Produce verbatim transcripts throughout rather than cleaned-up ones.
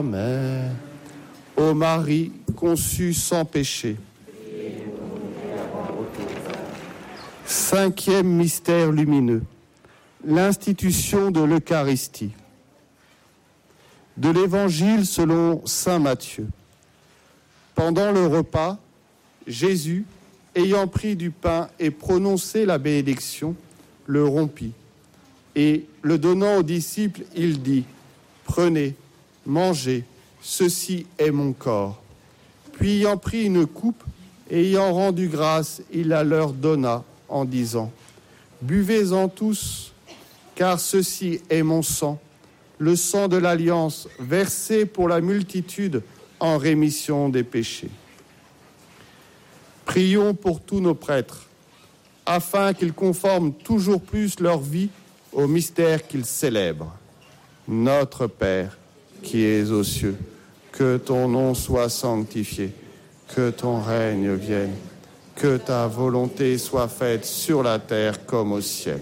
Amen. Ô Marie, conçue sans péché. Cinquième mystère lumineux, l'institution de l'Eucharistie. De l'Évangile selon saint Matthieu. Pendant le repas, Jésus, ayant pris du pain et prononcé la bénédiction, le rompit. Et le donnant aux disciples, il dit : Prenez, mangez, ceci est mon corps. Puis ayant pris une coupe et ayant rendu grâce, il la leur donna en disant : Buvez-en tous, car ceci est mon sang, le sang de l'alliance versé pour la multitude en rémission des péchés. Prions pour tous nos prêtres, afin qu'ils conforment toujours plus leur vie au mystère qu'ils célèbrent. Notre Père, qui es aux cieux, que ton nom soit sanctifié, que ton règne vienne, que ta volonté soit faite sur la terre comme au ciel.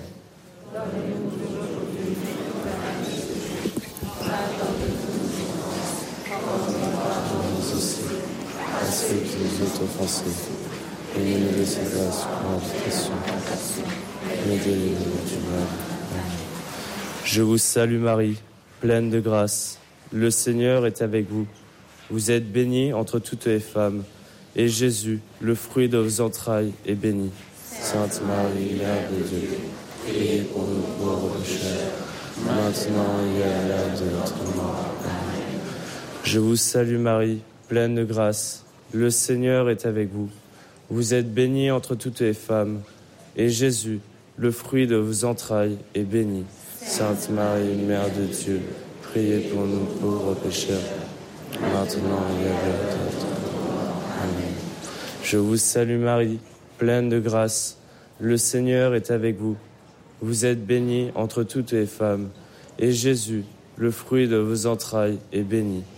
À ceux qui nous ont offensés, et ne nous laissez pas succomber à la tentation, mais délivrez-nous du mal. Amen. Je vous salue Marie, pleine de grâce. Le Seigneur est avec vous. Vous êtes bénie entre toutes les femmes, et Jésus, le fruit de vos entrailles, est béni. Sainte Marie, Mère de Dieu, priez pour nous pauvres pécheurs, maintenant et à l'heure de notre mort. Amen. Je vous salue Marie, pleine de grâce. Le Seigneur est avec vous. Vous êtes bénie entre toutes les femmes, et Jésus, le fruit de vos entrailles, est béni. Sainte Marie, Mère de Dieu, priez pour nous pauvres pécheurs, maintenant et à l'heure de notre mort. Amen. Je vous salue Marie, pleine de grâce. Le Seigneur est avec vous. Vous êtes bénie entre toutes les femmes, et Jésus, le fruit de vos entrailles, est béni.